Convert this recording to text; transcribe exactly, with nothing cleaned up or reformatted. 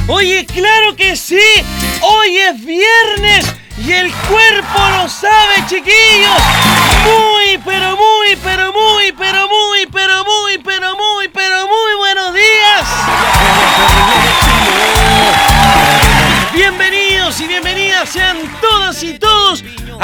Oye, claro que sí. Hoy es viernes y el cuerpo lo sabe, chiquillos. Muy, pero muy, pero muy, pero